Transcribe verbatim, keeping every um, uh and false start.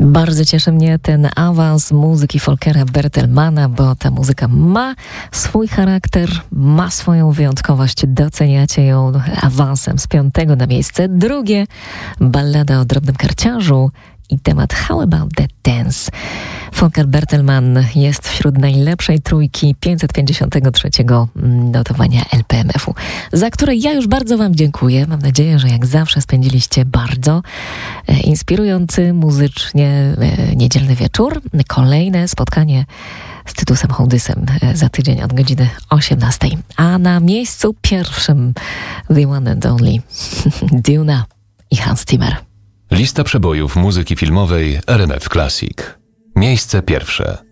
Bardzo cieszy mnie ten awans muzyki Folkera Bertelmana, bo ta muzyka ma swój charakter, ma swoją wyjątkowość. Doceniacie ją awansem z piątego na miejsce drugie. Ballada o drobnym karciarzu i temat How About That Dance. Volker Bertelmann jest wśród najlepszej trójki pięćset pięćdziesiątego trzeciego notowania L P M F-u, za które ja już bardzo Wam dziękuję. Mam nadzieję, że jak zawsze spędziliście bardzo e, inspirujący muzycznie e, niedzielny wieczór. Kolejne spotkanie z Tytusem Hołdysem e, za tydzień od godziny osiemnastej. A na miejscu pierwszym The One and Only Duna i Hans Zimmer. Lista przebojów muzyki filmowej R M F Classic. Miejsce pierwsze.